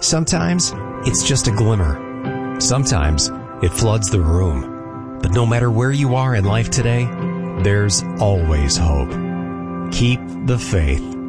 Sometimes it's just a glimmer. Sometimes it floods the room. But no matter where you are in life today, there's always hope. Keep the faith.